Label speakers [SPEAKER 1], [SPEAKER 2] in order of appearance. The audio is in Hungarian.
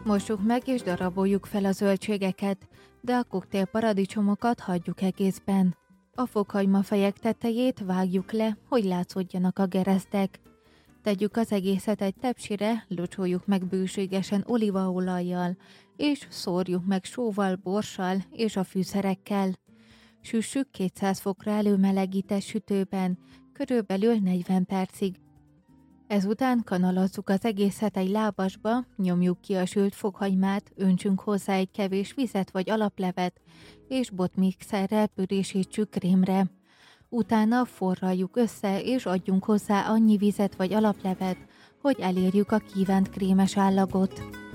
[SPEAKER 1] Mossuk meg és daraboljuk fel a zöldségeket, de a koktélparadicsomokat hagyjuk egészben. A fokhagymafejek tetejét vágjuk le, hogy látszódjanak a geresztek. Tegyük az egészet egy tepsire, locsoljuk meg bőségesen olívaolajjal, és szórjuk meg sóval, borssal és a fűszerekkel. Süssük 200 fokra előmelegített sütőben, körülbelül 40 percig. Ezután kanalazzuk az egészet egy lábasba, nyomjuk ki a sült fokhagymát, öntsünk hozzá egy kevés vizet vagy alaplevet, és botmixerrel pürésítsük krémre. Utána forraljuk össze, és adjunk hozzá annyi vizet vagy alaplevet, hogy elérjük a kívánt krémes állagot.